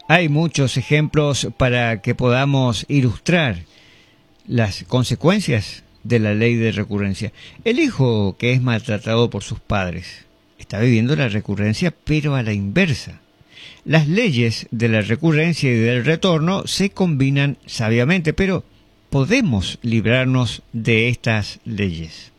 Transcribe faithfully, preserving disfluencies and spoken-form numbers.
Hay muchos ejemplos para que podamos ilustrar las consecuencias de la ley de recurrencia. El hijo que es maltratado por sus padres está viviendo la recurrencia, pero a la inversa. Las leyes de la recurrencia y del retorno se combinan sabiamente, pero podemos librarnos de estas leyes.